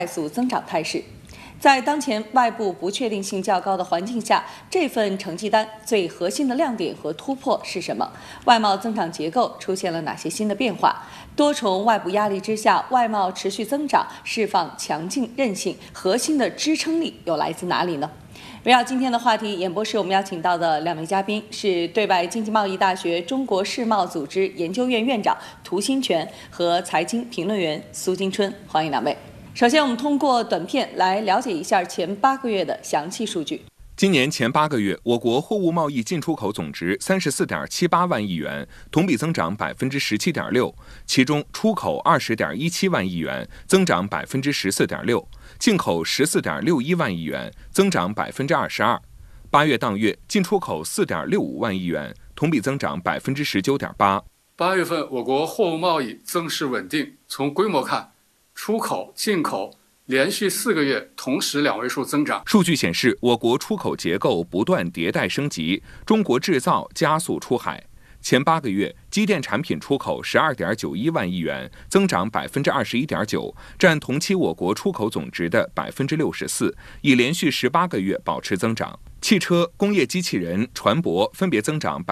快速增长态势。在当前外部不确定性较高的环境下，这份成绩单最核心的亮点和突破是什么？外贸增长结构出现了哪些新的变化？多重外部压力之下，外贸持续增长，释放强劲韧性，核心的支撑力又来自哪里呢？围绕今天的话题，演播室我们邀请到的两位嘉宾是对外经济贸易大学中国世贸组织研究院院长涂新全和财经评论员苏金春，欢迎两位。首先，我们通过短片来了解一下前8个月的详细数据。 今年前8个月，我国货物贸易进出口总值34.78万亿元，同比增长17.6%，其中出口20.17万亿元，增长14.6%，进口14.61万亿元，增长22%。8月当月进出口4.65万亿元，同比增长19.8%。 8月份我国货物贸易增势稳定，从规模看，出口、进口连续4个月同时2位数增长。 数据显示，我国出口结构不断迭代升级，中国制造加速出海。前8个月，机电产品出口12.91万亿元，增长21.9%，占同期我国出口总值的64%，已连续18个月保持增长。汽车、工业机器人、船舶分别增长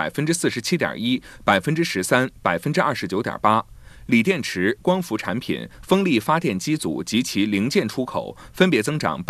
47.1%、13%、29.8%。锂电池、光伏产品、风力发电机组及其零件出口分别增长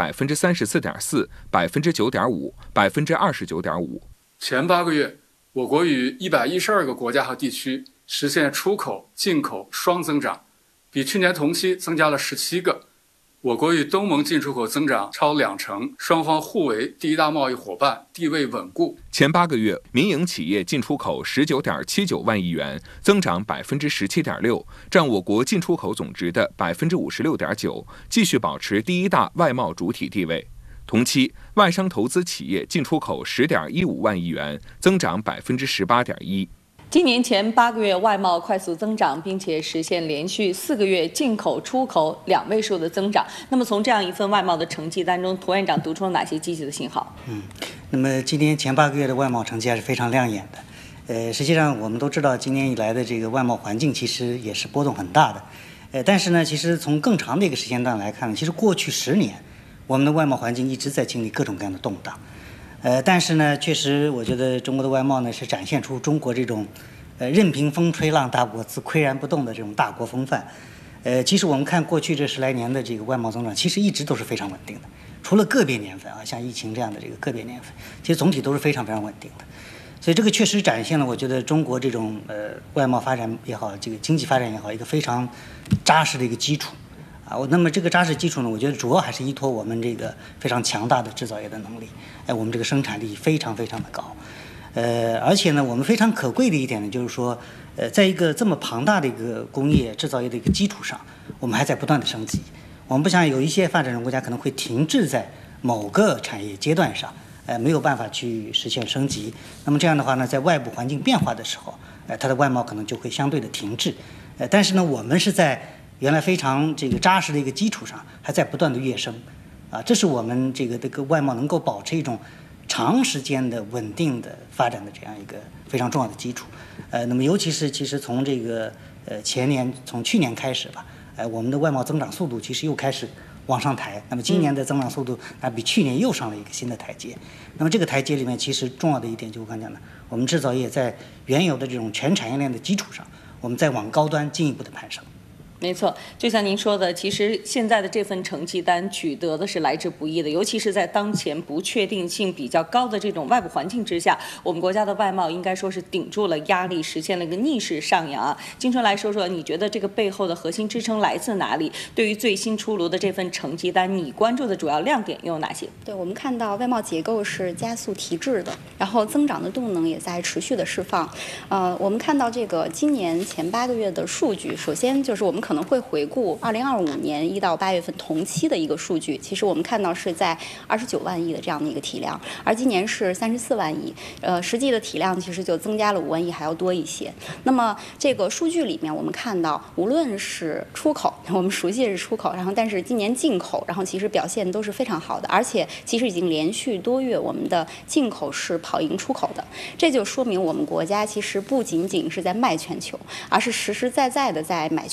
34.4%、9.5%、29.5%。 前8个月，我国与112个国家和地区实现出口、进口双增长，比去年同期增加了17个。我国与东盟进出口增长超20%，双方互为第一大贸易伙伴，地位稳固。 前8个月，民营企业进出口19.79万亿元，增长17.6%，占我国进出口总值的56.9%，继续保持第一大外贸主体地位。同期，外商投资企业进出口10.15万亿元，增长18.1%。 今年前8个月，外贸快速增长，并且实现连续4个月进口、出口2位数的增长。那么，从这样一份外贸的成绩单中，涂院长读出了哪些积极的信号？ 那么今年前8个月的外贸成绩还是非常亮眼的。实际上我们都知道，今年以来的这个外贸环境其实也是波动很大的。但是呢，其实从更长的一个时间段来看，其实过去10年，我们的外贸环境一直在经历各种各样的动荡。但是呢，确实我觉得中国的外贸呢是展现出中国这种任凭风吹浪打我自岿然不动的这种大国风范。其实我们看过去这10来年的这个外贸增长，其实一直都是非常稳定的，除了个别年份啊，像疫情这样的这个个别年份，其实总体都是非常非常稳定的。所以这个确实展现了我觉得中国这种外贸发展也好，这个经济发展也好，一个非常扎实的一个基础。那么这个扎实基础呢，我觉得主要还是依托我们这个非常强大的制造业的能力，我们这个生产力非常非常的高，而且呢，我们非常可贵的一点呢，就是说，在一个这么庞大的一个工业制造业的一个基础上，我们还在不断的升级。我们不像有一些发展中国家可能会停滞在某个产业阶段上，没有办法去实现升级。那么这样的话呢，在外部环境变化的时候，它的外贸可能就会相对的停滞。但是呢，我们是在原来非常这个扎实的一个基础上，还在不断的跃升，这是我们这个外贸能够保持一种长时间的稳定的发展的这样一个非常重要的基础。那么尤其是其实从这个从去年开始吧，我们的外贸增长速度其实又开始往上抬。那么今年的增长速度比去年又上了一个新的台阶。那么这个台阶里面，其实重要的一点就我刚才讲的，我们制造业在原有的这种全产业链的基础上，我们再往高端进一步的攀升。 没错，就像您说的，其实现在的这份成绩单取得的是来之不易的，尤其是在当前不确定性比较高的这种外部环境之下，我们国家的外贸应该说是顶住了压力，实现了一个逆势上扬啊。金春来说说，你觉得这个背后的核心支撑来自哪里？对于最新出炉的这份成绩单，你关注的主要亮点又有哪些？ 对，我们看到外贸结构是加速提质的，然后增长的动能也在持续的释放。我们看到这个今年前8个月的数据，首先就是我们可能会回顾2025年1到8月份同期的一个数据，其实我们看到是在29万亿的这样的一个体量，而今年是34万亿，实际的体量其实就增加了5万亿还要多一些。那么这个数据里面，我们看到无论是出口，我们熟悉的是出口，然后但是今年进口，然后其实表现都是非常好的，而且其实已经连续多月我们的进口是跑赢出口的，这就说明我们国家其实不仅仅是在卖全球，而是实实在在的在买全球。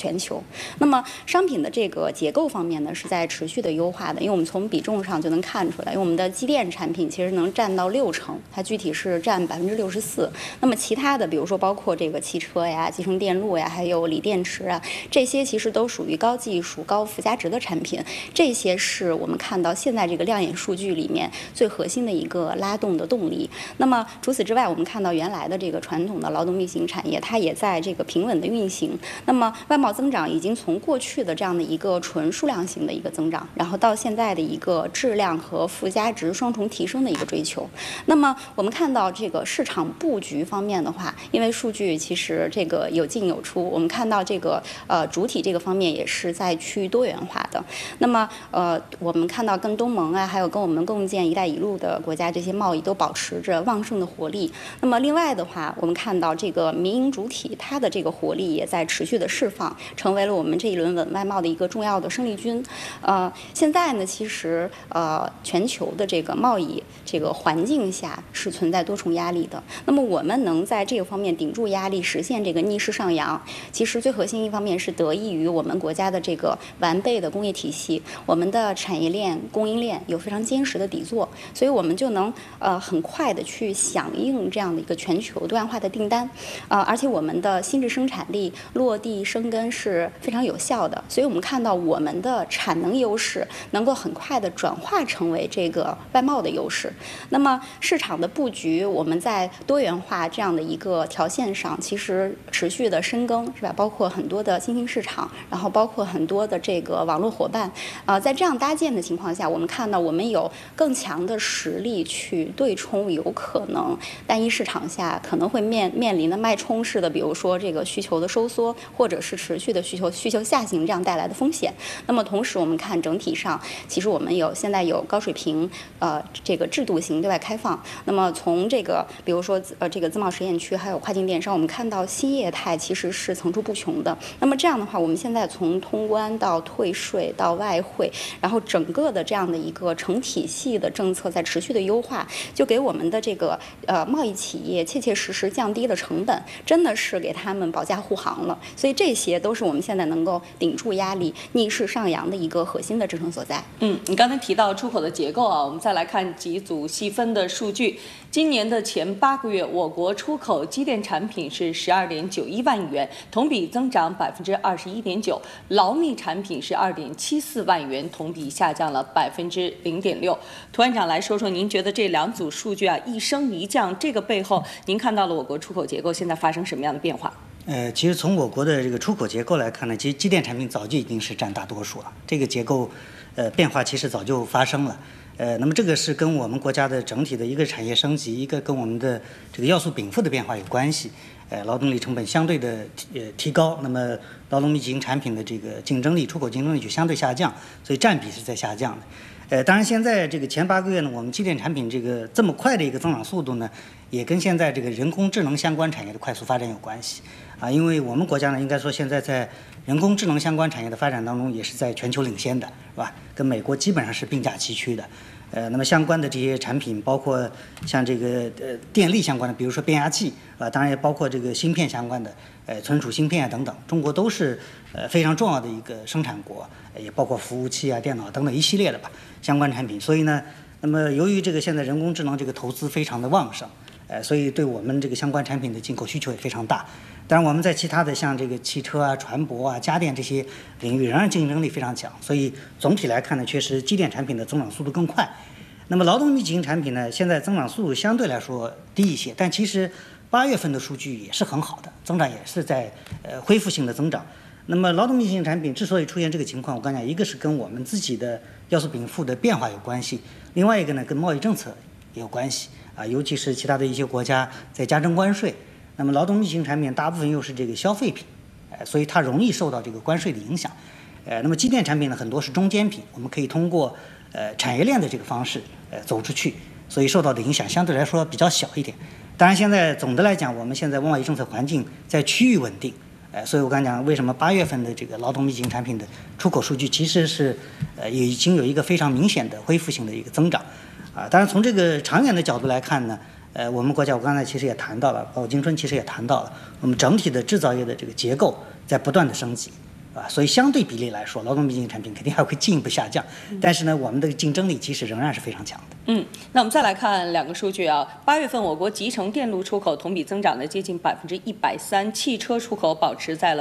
那么商品的这个结构方面呢，是在持续的优化的，因为我们从比重上就能看出来，因为我们的机电产品其实能占到60%，它具体是占64%。那么其他的，比如说包括这个汽车呀、集成电路呀，还有锂电池啊，这些其实都属于高技术、高附加值的产品。这些是我们看到现在这个亮眼数据里面最核心的一个拉动的动力。那么除此之外，我们看到原来的这个传统的劳动密集型产业，它也在这个平稳的运行。那么外贸增长已经从过去的这样的一个纯数量型的一个增长，然后到现在的一个质量和附加值双重提升的一个追求。那么我们看到这个市场布局方面的话，因为数据其实这个有进有出，我们看到这个主体这个方面也是在趋于多元化的。那么我们看到跟东盟啊，还有跟我们共建“一带一路”的国家，这些贸易都保持着旺盛的活力。那么另外的话，我们看到这个民营主体它的这个活力也在持续的释放，成为了我们这一轮稳外贸的一个重要的生力军。现在呢，其实全球的这个贸易这个环境下是存在多重压力的。那么我们能在这个方面顶住压力，实现这个逆势上扬，其实最核心一方面是得益于我们国家的这个完备的工业体系，我们的产业链、供应链有非常坚实的底座，所以我们就能很快的去响应这样的一个全球多样化的订单，而且我们的新质生产力落地生根是非常有效的，所以我们看到我们的产能优势能够很快的转化成为这个外贸的优势。那么市场的布局，我们在多元化这样的一个条线上，其实持续的深耕，是吧？包括很多的新兴市场，然后包括很多的这个网络伙伴，在这样搭建的情况下，我们看到我们有更强的实力去对冲有可能单一市场下可能会面临的脉冲式的，比如说这个需求的收缩，或者是持续的需求下行这样带来的风险。那么同时我们看整体上，其实我们现在有高水平这个制度型对外开放。那么从这个比如说这个自贸实验区还有跨境电商，我们看到新业态其实是层出不穷的。那么这样的话，我们现在从通关到退税到外汇，然后整个的这样的一个成体系的政策在持续的优化，就给我们的这个贸易企业切切实实降低了成本，真的是给他们保驾护航了。所以这些都是我们现在能够顶住压力、逆势上扬的一个核心的支撑所在。 你刚才提到出口的结构啊，我们再来看几组细分的数据。今年的前8个月，我国出口机电产品是12.91万亿元，同比增长21.9%；劳密产品是2.74万元，同比下降了0.6%。涂院长来说说，您觉得这2组数据啊一升一降，这个背后您看到了我国出口结构现在发生什么样的变化？ 其实从我国的这个出口结构来看呢，其实机电产品早就已经是占大多数了，这个结构变化其实早就发生了。那么这个是跟我们国家的整体的一个产业升级，一个跟我们的这个要素禀赋的变化有关系。劳动力成本相对的提高，那么劳动密集型产品的这个竞争力、出口竞争力就相对下降，所以占比是在下降的。当然现在这个前8个月呢，我们机电产品这个这么快的一个增长速度呢，也跟现在这个人工智能相关产业的快速发展有关系啊。因为我们国家呢，应该说现在在人工智能相关产业的发展当中，也是在全球领先的，是吧？跟美国基本上是并驾齐驱的。那么相关的这些产品，包括像这个电力相关的，比如说变压器当然也包括这个芯片相关的存储芯片啊等等，中国都是非常重要的一个生产国，也包括服务器啊、电脑等等一系列的吧相关产品。所以呢，那么由于这个现在人工智能这个投资非常的旺盛，所以对我们这个相关产品的进口需求也非常大。当然我们在其他的像这个汽车啊、船舶啊、家电这些领域仍然竞争力非常强，所以总体来看呢，确实机电产品的增长速度更快。那么劳动密集型产品呢，现在增长速度相对来说低一些，但其实8月份的数据也是很好的，增长也是在恢复性的增长。那么劳动密集型产品之所以出现这个情况，我刚才讲，一个是跟我们自己的要素禀赋的变化有关系，另外一个呢跟贸易政策也有关系啊，尤其是其他的一些国家在加征关税。那么劳动密集型产品大部分又是这个消费品，所以它容易受到这个关税的影响。那么机电产品呢，很多是中间品，我们可以通过产业链的这个方式走出去，所以受到的影响相对来说比较小一点。当然现在总的来讲，我们现在贸易政策环境在趋于稳定，所以我刚讲为什么8月份的这个劳动密集型产品的出口数据其实是已经有一个非常明显的恢复性的一个增长啊。当然从这个长远的角度来看呢，我们国家我刚才其实也谈到了，包括金春其实也谈到了，我们整体的制造业的这个结构在不断的升级所以相对比例来说，劳动密集产品肯定还会进一步下降。但是呢，我们的竞争力其实仍然是非常强的。 那我们再来看2个数据啊，8月份我国集成电路出口同比增长了接近130%，汽车出口保持在了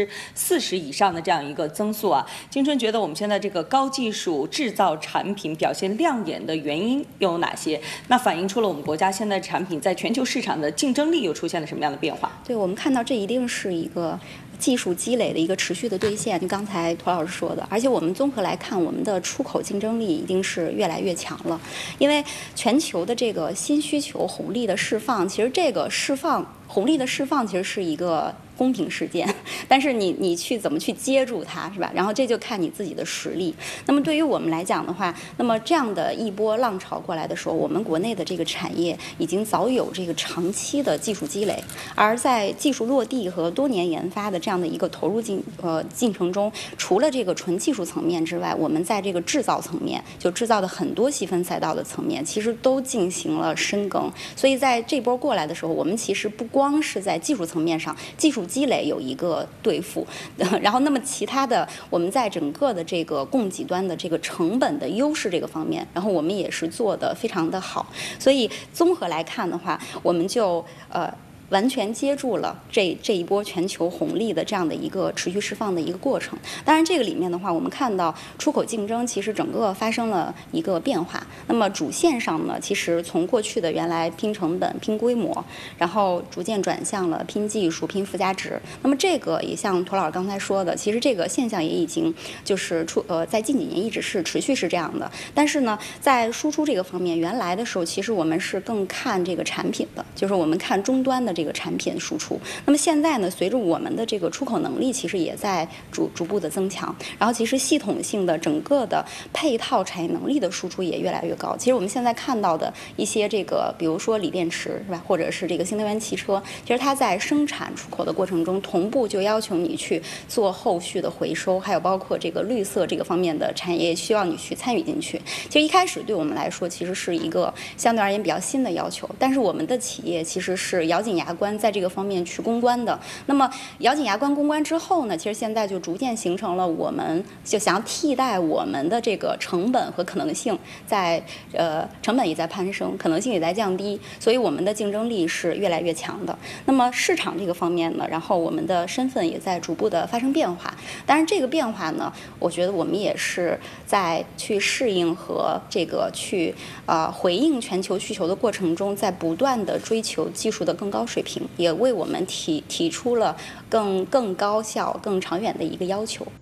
40%以上的这样一个增速啊。金春觉得我们现在这个高技术制造产品表现亮眼的原因又有哪些？那反映出了我们国家现在产品在全球市场的竞争力又出现了什么样的变化？ 对，我们看到这一定是一个技术积累的一个持续的兑现，就刚才涂老师说的，而且我们综合来看，我们的出口竞争力一定是越来越强了，因为全球的这个新需求红利的释放，其实这个红利的释放其实是一个公平事件，但是你去怎么去接住它，是吧？然后这就看你自己的实力。那么对于我们来讲的话，那么这样的一波浪潮过来的时候，我们国内的这个产业已经早有这个长期的技术积累，而在技术落地和多年研发的这样的一个投入进程中，除了这个纯技术层面之外，我们在这个制造层面，就制造的很多细分赛道的层面，其实都进行了深耕。所以在这波过来的时候，我们其实不光是在技术层面上，技术积累有一个对付，然后那么其他的我们在整个的这个供给端的这个成本的优势这个方面，然后我们也是做得非常的好。所以综合来看的话，我们就完全接住了这一波全球红利的这样的一个持续释放的一个过程。当然，这个里面的话，我们看到出口竞争其实整个发生了一个变化。那么主线上呢，其实从过去的原来拼成本、拼规模，然后逐渐转向了拼技术、拼附加值。那么这个也像涂老师刚才说的，其实这个现象也已经就是在近几年一直是持续是这样的。但是呢，在输出这个方面，原来的时候其实我们是更看这个产品的，就是我们看终端的这个产品输出。那么现在呢，随着我们的这个出口能力其实也在逐步的增强，然后其实系统性的整个的配套产业能力的输出也越来越高。其实我们现在看到的一些这个，比如说锂电池是吧，或者是这个新能源汽车，其实它在生产出口的过程中，同步就要求你去做后续的回收，还有包括这个绿色这个方面的产业需要你去参与进去。其实一开始对我们来说，其实是一个相对而言比较新的要求，但是我们的企业其实是咬紧牙关在这个方面去攻关的。那么咬紧牙关攻关之后呢，其实现在就逐渐形成了我们就想要替代我们的这个成本和可能性在成本也在攀升，可能性也在降低，所以我们的竞争力是越来越强的。那么市场这个方面呢，然后我们的身份也在逐步的发生变化。当然这个变化呢，我觉得我们也是在去适应和这个去回应全球需求的过程中，在不断的追求技术的更高水平，也为我们提出了更高效、更长远的一个要求。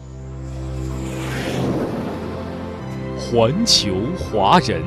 环球华人，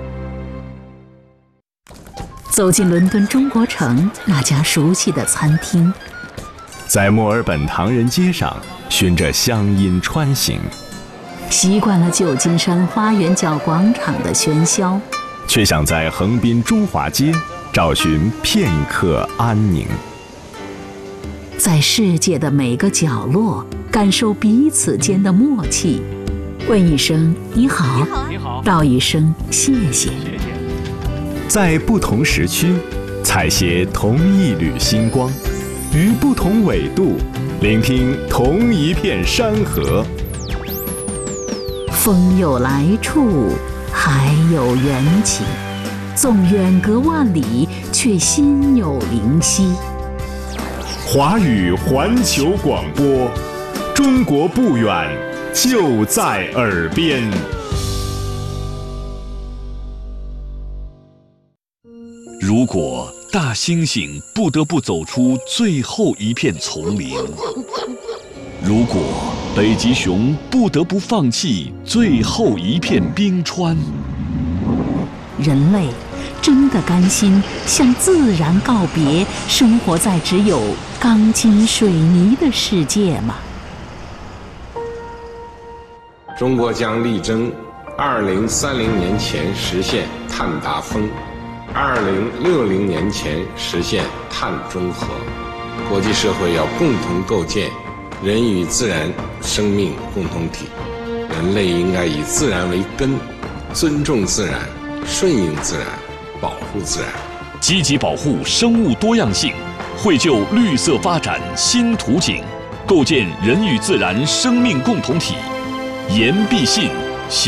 走进伦敦中国城那家熟悉的餐厅， 在墨尔本唐人街上循着乡音穿行， 习惯了旧金山花园角广场的喧嚣， 却想在横滨中华街找寻片刻安宁。 在世界的每个角落感受彼此间的默契，问一声你好，道一声谢谢。 在不同时区采撷同一缕星光，于不同纬度聆听同一片山河。 风有来处，海有缘起，纵远隔万里，却心有灵犀。 华语环球广播，中国不远，就在耳边。 如果大猩猩不得不走出最后一片丛林，如果北极熊不得不放弃最后一片冰川， 人类真的甘心向自然告别，生活在只有钢筋水泥的世界吗？ 中国将力争2030年前实现碳达峰，2060年前实现碳中和。国际社会要共同构建人与自然生命共同体，人类应该以自然为根，尊重自然，顺应自然，保护自然， 积极保护生物多样性，绘就绿色发展新图景。 构建人与自然生命共同体。言必信。